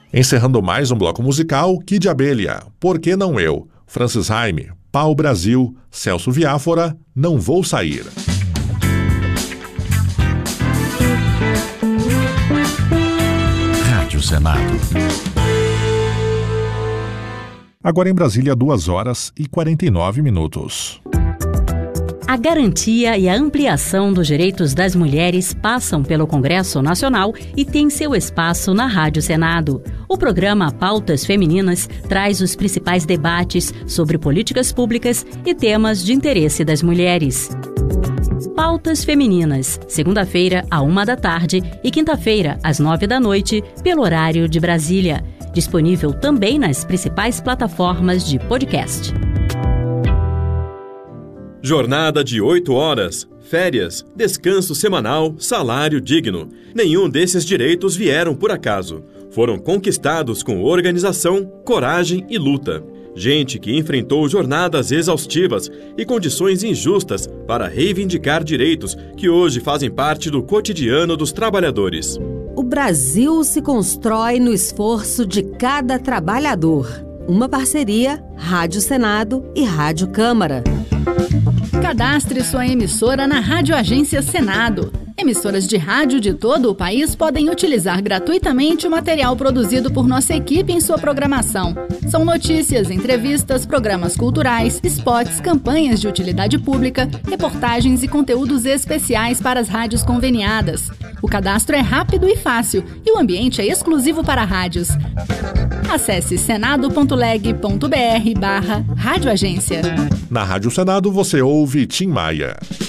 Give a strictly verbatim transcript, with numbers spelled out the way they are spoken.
Encerrando mais um bloco musical, Kid Abelha, Por que não eu? Francis Haime, Pau Brasil, Celso Viáfora, Não Vou Sair. Rádio Senado. Agora em Brasília, duas horas e quarenta e nove minutos. A garantia e a ampliação dos direitos das mulheres passam pelo Congresso Nacional e tem seu espaço na Rádio Senado. O programa Pautas Femininas traz os principais debates sobre políticas públicas e temas de interesse das mulheres. Pautas Femininas, segunda-feira, à uma da tarde e quinta-feira, às nove da noite, pelo horário de Brasília. Disponível também nas principais plataformas de podcast. Jornada de oito horas, férias, descanso semanal, salário digno. Nenhum desses direitos vieram por acaso. Foram conquistados com organização, coragem e luta. Gente que enfrentou jornadas exaustivas e condições injustas para reivindicar direitos que hoje fazem parte do cotidiano dos trabalhadores. O Brasil se constrói no esforço de cada trabalhador. Uma parceria Rádio Senado e Rádio Câmara. Cadastre sua emissora na Rádio Agência Senado. Emissoras de rádio de todo o país podem utilizar gratuitamente o material produzido por nossa equipe em sua programação. São notícias, entrevistas, programas culturais, spots, campanhas de utilidade pública, reportagens e conteúdos especiais para as rádios conveniadas. O cadastro é rápido e fácil e o ambiente é exclusivo para rádios. Acesse senado.leg.br barra Rádio Agência. Na Rádio Senado você ouve Tim Maia.